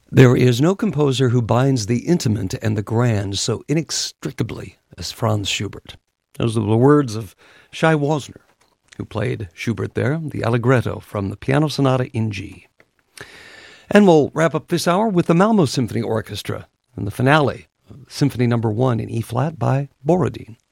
There is no composer who binds the intimate and the grand so inextricably as Franz Schubert. Those are the words of Shai Wozner, who played Schubert there, the Allegretto from the Piano Sonata in G. And we'll wrap up this hour with the Malmo Symphony Orchestra and the finale, Symphony No. 1 in E-flat by Borodin.